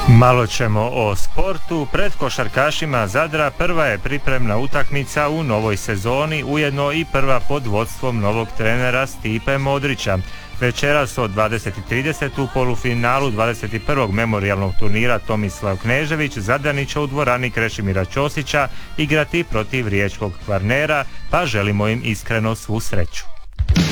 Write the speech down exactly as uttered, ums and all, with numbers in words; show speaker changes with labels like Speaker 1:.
Speaker 1: Malo ćemo o sportu. Pred košarkašima Zadra prva je pripremna utakmica u novoj sezoni, ujedno i prva pod vodstvom novog trenera Stipe Modrića. Večeras od dvadeset i trideset u polufinalu dvadeset prvog memorijalnog turnira Tomislav Knežević Zadrani će u dvorani Krešimira Ćosića igrati protiv riječkog Kvarnera, pa želimo im iskreno svu sreću.